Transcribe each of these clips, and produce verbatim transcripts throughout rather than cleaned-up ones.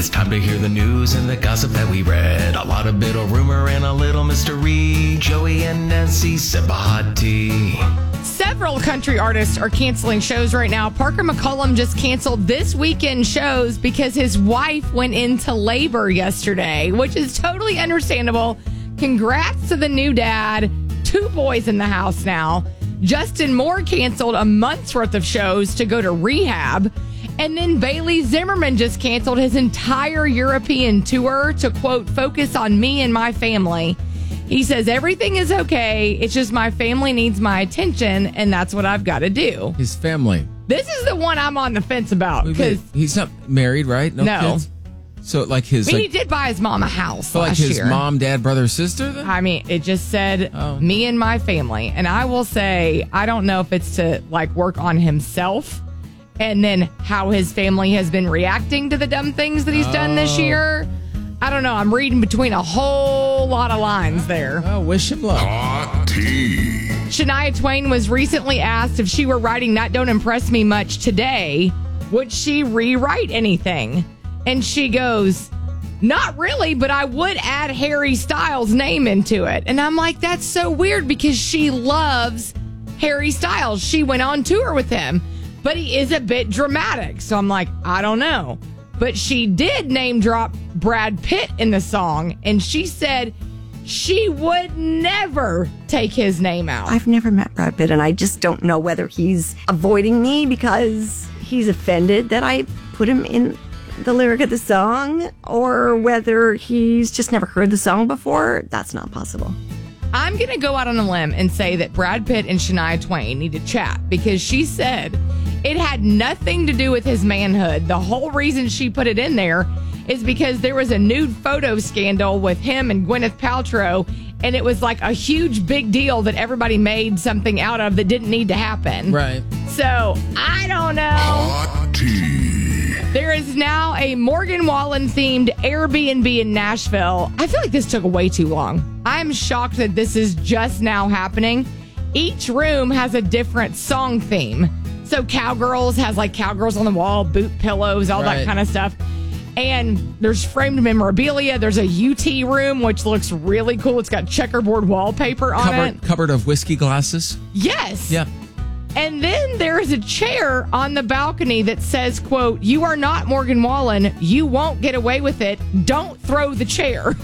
It's time to hear the news and the gossip that we read. A lot of bit of rumor and a little mystery. Joey and Nancy sip a hot tea. Several country artists are canceling shows right now. Parker McCollum just canceled this weekend shows because his wife went into labor yesterday, which is totally understandable. Congrats to the new dad. Two boys in the house now. Justin Moore canceled a month's worth of shows to go to rehab. And then Bailey Zimmerman just canceled his entire European tour to, quote, focus on me and my family. He says, everything is okay. It's just my family needs my attention, and that's what I've got to do. His family. This is the one I'm on the fence about. because He's not married, right? No, No. kids? So, like his... I mean, like, he did buy his mom a house so like last his year. mom, dad, brother, sister? Then? I mean, it just said Oh. me and my family. And I will say, I don't know if it's to like work on himself and then how his family has been reacting to the dumb things that he's done this Oh. year. I don't know. I'm reading between a whole lot of lines there. Oh, wish him luck. Hot tea. Shania Twain was recently asked if she were writing That Don't Impress Me Much today, would she rewrite anything? And she goes, not really, but I would add Harry Styles' name into it. And I'm like, that's so weird because she loves Harry Styles. She went on tour with him, but he is a bit dramatic. So I'm like, I don't know. But she did name drop Brad Pitt in the song, and she said she would never take his name out. I've never met Brad Pitt, and I just don't know whether he's avoiding me because he's offended that I put him in the lyric of the song, or whether he's just never heard the song before. That's not possible. I'm going to go out on a limb and say that Brad Pitt and Shania Twain need to chat because she said it had nothing to do with his manhood. The whole reason she put it in there is because there was a nude photo scandal with him and Gwyneth Paltrow, and it was like a huge big deal that everybody made something out of that didn't need to happen. Right. So, I don't know. Hot tea. There is now a Morgan Wallen themed Airbnb in Nashville. I feel like this took way too long. I'm shocked that this is just now happening. Each room has a different song theme. So Cowgirls has like Cowgirls on the wall, boot pillows, all Right. that kind of stuff. And there's framed memorabilia. There's a U T room, which looks really cool. It's got checkerboard wallpaper on Cupboard, it. cupboard of whiskey glasses. Yes. Yeah. And then there is a chair on the balcony that says, quote, you are not Morgan Wallen. You won't get away with it. Don't throw the chair.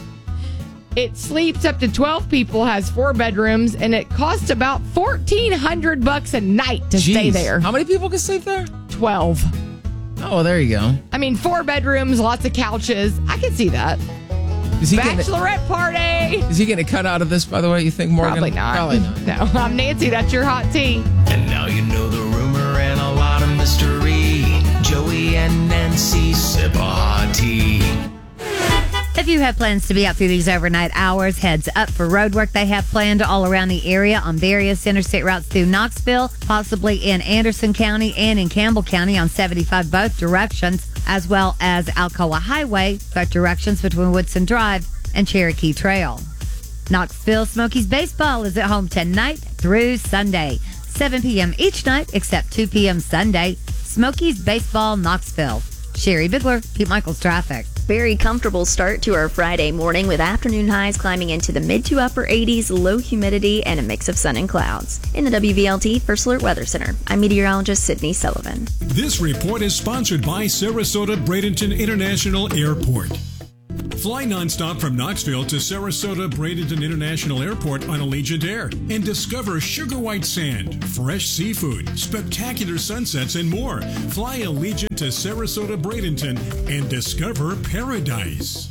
It sleeps up to twelve people, has four bedrooms, and it costs about fourteen hundred bucks a night to stay Jeez. there. How many people can sleep there? twelve. Oh, well, there you go. I mean, four bedrooms, lots of couches. I can see that. Is he getting, Bachelorette party. is he getting a cut out of this, by the way, you think, Morgan? Probably not. Probably not. No, I'm Nancy. That's your hot tea. And now you know the rumor and a lot of mystery. Joey and Nancy sip a hot tea. If you have plans to be out through these overnight hours, heads up for road work they have planned all around the area on various interstate routes through Knoxville, possibly in Anderson County and in Campbell County on seventy-five both directions, as well as Alcoa Highway, both directions between Woodson Drive and Cherokee Trail. Knoxville Smokies baseball is at home tonight through Sunday, seven p.m. each night except two p.m. Sunday. Smokies baseball Knoxville. Sherry Bigler, Pete Michaels Traffic. Very comfortable start to our Friday morning with afternoon highs climbing into the mid to upper eighties, low humidity, and a mix of sun and clouds. In the W V L T First Alert Weather Center, I'm meteorologist Sydney Sullivan. This report is sponsored by Sarasota Bradenton International Airport. Fly nonstop from Knoxville to Sarasota Bradenton International Airport on Allegiant Air and discover sugar white sand, fresh seafood, spectacular sunsets, and more. Fly Allegiant to Sarasota Bradenton and discover paradise.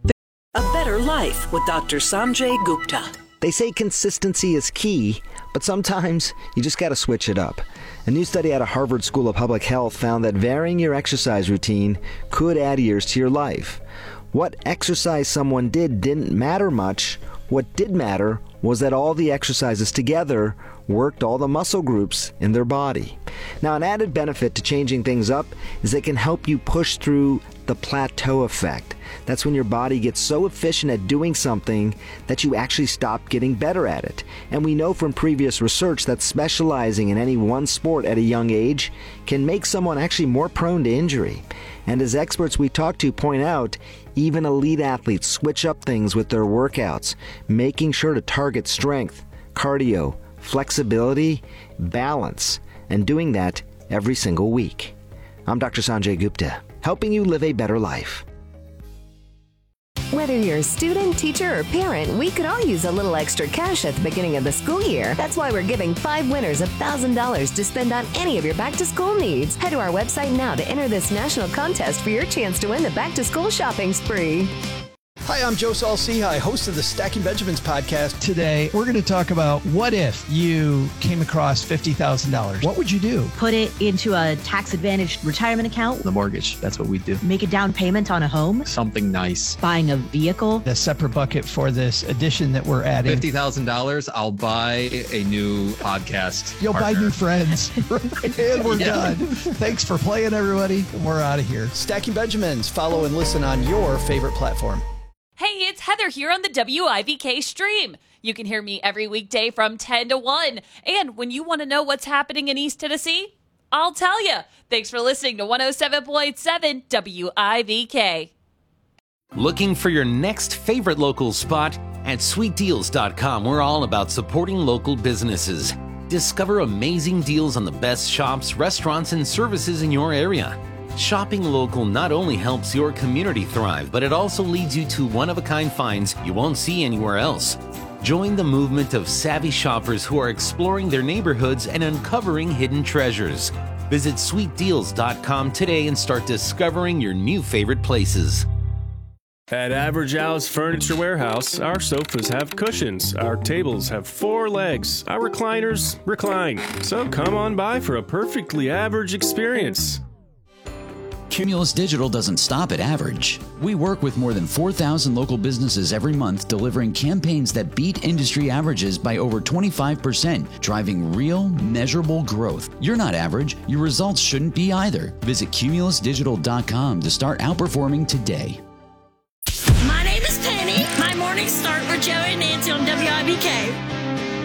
A better life with Doctor Sanjay Gupta. They say consistency is key, but sometimes you just got to switch it up. A new study out of Harvard School of Public Health found that varying your exercise routine could add years to your life. What exercise someone did didn't matter much. What did matter was that all the exercises together worked all the muscle groups in their body. Now, an added benefit to changing things up is they can help you push through the the plateau effect. That's when your body gets so efficient at doing something that you actually stop getting better at it. And we know from previous research that specializing in any one sport at a young age can make someone actually more prone to injury. And as experts we talk to point out, even elite athletes switch up things with their workouts, making sure to target strength, cardio, flexibility, balance, and doing that every single week. I'm Doctor Sanjay Gupta, helping you live a better life. Whether you're a student, teacher, or parent, we could all use a little extra cash at the beginning of the school year. That's why we're giving five winners one thousand dollars to spend on any of your back-to-school needs. Head to our website now to enter this national contest for your chance to win the back-to-school shopping spree. Hi, I'm Joe Saul-Sehy, host of the Stacking Benjamins podcast. Today, we're going to talk about what if you came across fifty thousand dollars? What would you do? Put it into a tax-advantaged retirement account. The mortgage, that's what we do. Make a down payment on a home. Something nice. Buying a vehicle. The separate bucket for this addition that we're adding. fifty thousand dollars, I'll buy a new podcast. You'll partner. buy new friends. And we're yeah. done. Thanks for playing, everybody. We're out of here. Stacking Benjamins. Follow and listen on your favorite platform. Hey, it's Heather here on the W I V K stream. You can hear me every weekday from ten to one. And when you want to know what's happening in East Tennessee, I'll tell you. Thanks for listening to one oh seven point seven W I V K. Looking for your next favorite local spot? At sweet deals dot com, we're all about supporting local businesses. Discover amazing deals on the best shops, restaurants, and services in your area. Shopping local not only helps your community thrive, but it also leads you to one-of-a-kind finds you won't see anywhere else. Join the movement of savvy shoppers who are exploring their neighborhoods and uncovering hidden treasures. Visit sweet deals dot com today and start discovering your new favorite places. At Average House Furniture Warehouse, our sofas have cushions, our tables have four legs, our recliners recline. So come on by for a perfectly average experience. Cumulus Digital doesn't stop at average. We work with more than four thousand local businesses every month, delivering campaigns that beat industry averages by over twenty-five percent, driving real, measurable growth. You're not average. Your results shouldn't be either. Visit cumulus digital dot com to start outperforming today. My name is Penny. My mornings start with Joe and Nancy on W I B K.